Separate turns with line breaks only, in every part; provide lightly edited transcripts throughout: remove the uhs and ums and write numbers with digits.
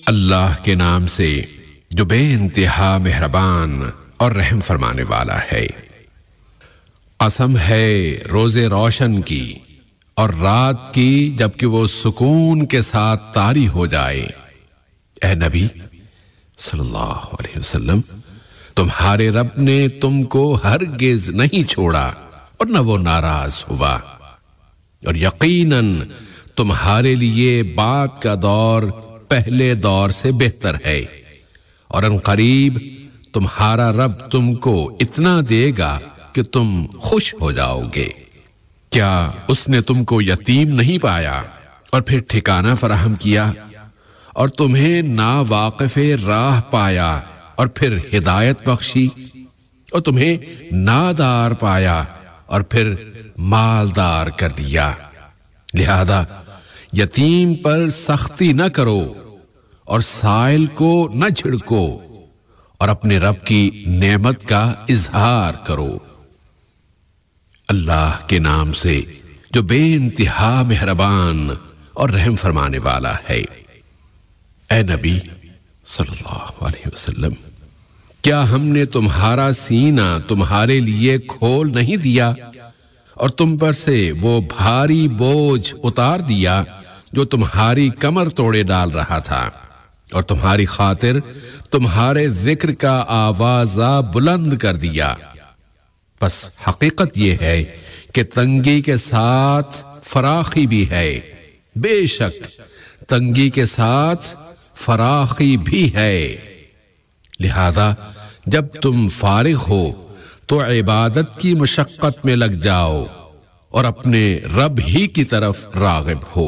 اللہ کے نام سے جو بے انتہا مہربان اور رحم فرمانے والا ہے۔ قسم ہے روز روشن کی اور رات کی جبکہ وہ سکون کے ساتھ طاری ہو جائے۔ اے نبی صلی اللہ علیہ وسلم، تمہارے رب نے تم کو ہرگز نہیں چھوڑا اور نہ وہ ناراض ہوا، اور یقیناً تمہارے لیے بعد کا دور پہلے دور سے بہتر ہے، اور ان قریب تمہارا رب تم کو اتنا دے گا کہ تم خوش ہو جاؤ گے۔ کیا اس نے تم کو یتیم نہیں پایا اور پھر ٹھکانہ فراہم کیا، اور تمہیں ناواقف راہ پایا اور پھر ہدایت بخشی، اور تمہیں نادار پایا اور پھر مالدار کر دیا؟ لہذا یتیم پر سختی نہ کرو اور سائل کو نہ جھڑکو، اور اپنے رب کی نعمت کا اظہار کرو۔ اللہ کے نام سے جو بے انتہا مہربان اور رحم فرمانے والا ہے۔ اے نبی صلی اللہ علیہ وسلم، کیا ہم نے تمہارا سینہ تمہارے لیے کھول نہیں دیا اور تم پر سے وہ بھاری بوجھ اتار دیا جو تمہاری کمر توڑے ڈال رہا تھا، اور تمہاری خاطر تمہارے ذکر کا آوازہ بلند کر دیا؟ بس حقیقت یہ ہے کہ تنگی کے ساتھ فراخی بھی ہے، بے شک تنگی کے ساتھ فراخی بھی ہے۔ لہذا جب تم فارغ ہو تو عبادت کی مشقت میں لگ جاؤ اور اپنے رب ہی کی طرف راغب ہو۔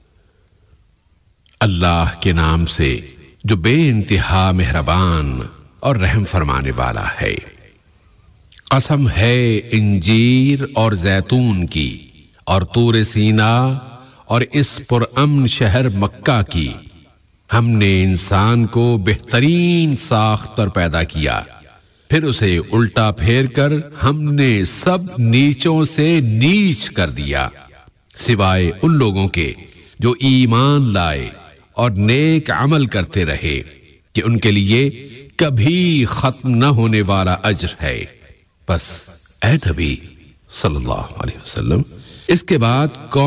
اللہ کے نام سے جو بے انتہا مہربان اور رحم فرمانے والا ہے۔ قسم ہے انجیر اور زیتون کی اور طور سینا اور اس پرامن شہر مکہ کی، ہم نے انسان کو بہترین ساخت پر پیدا کیا، پھر اسے الٹا پھیر کر ہم نے سب نیچوں سے نیچ کر دیا، سوائے ان لوگوں کے جو ایمان لائے اور نیک عمل کرتے رہے کہ ان کے لیے کبھی ختم نہ ہونے والا اجر ہے۔ بس اے نبی صلی اللہ علیہ وسلم، اس کے بعد کون